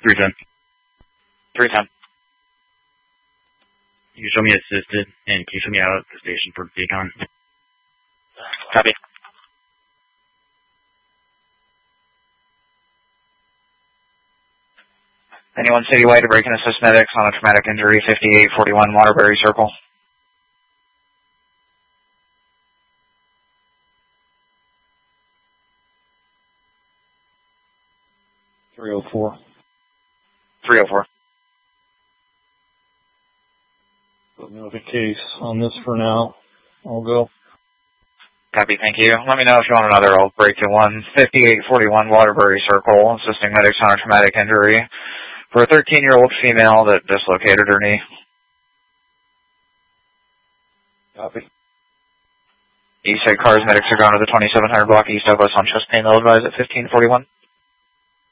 310. 310. Can you show me assisted, and can you show me out at the station for decon? Copy. Anyone citywide to break and assist medics on a traumatic injury, 5841 Waterbury Circle. .304. 304. Put me with a case on this for now. I'll go. Copy, thank you. Let me know if you want another. I'll break to 5841 Waterbury Circle, assisting medics on a traumatic injury for a 13-year-old female that dislocated her knee. Copy. East side cars, medics are going to the 2700 block east of us on chest pain. They'll advise at 1541.